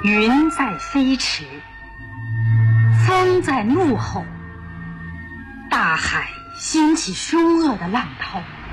云在飞驰，风在怒吼，大海兴起凶恶的浪涛。